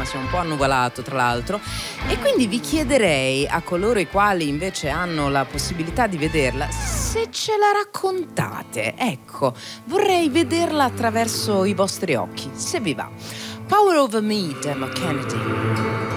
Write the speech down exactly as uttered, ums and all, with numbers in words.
insomma si è un po' annuvolato tra l'altro, e quindi vi chiederei a coloro i quali invece hanno la possibilità di vederla se ce la raccontate. Ecco, vorrei vederla attraverso i vostri occhi, se vi va. Power Over Me, Dermot Kennedy.